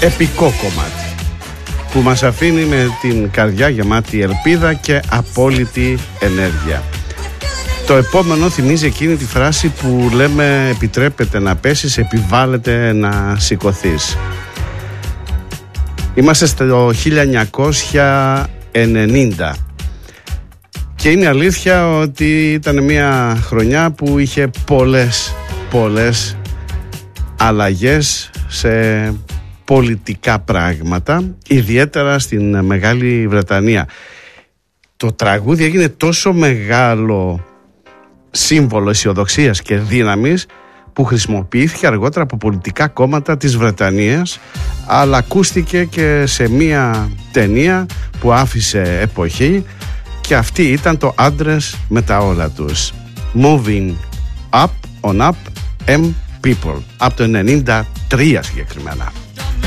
επικό κομμάτι που μας αφήνει με την καρδιά γεμάτη ελπίδα και απόλυτη ενέργεια. Το επόμενο θυμίζει εκείνη τη φράση που λέμε επιτρέπεται να πέσεις, επιβάλλεται να σηκωθείς. Είμαστε στο 1990 και είναι αλήθεια ότι ήταν μια χρονιά που είχε πολλές αλλαγές σε πολιτικά πράγματα, ιδιαίτερα στην Μεγάλη Βρετανία. Το τραγούδι έγινε τόσο μεγάλο σύμβολο αισιοδοξίας και δύναμης που χρησιμοποιήθηκε αργότερα από πολιτικά κόμματα της Βρετανίας, αλλά ακούστηκε και σε μια ταινία που άφησε εποχή, και αυτή ήταν το Άντρες με τα όλα τους. Moving up on up M People, από το 93 συγκεκριμένα.